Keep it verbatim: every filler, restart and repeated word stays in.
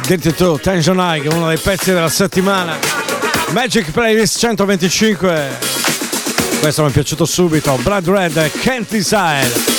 Dirty Two, Tension High, che è uno dei pezzi della settimana. Magic Playlist centoventicinque. Questo mi è piaciuto subito. Blood Red, Can't Decide.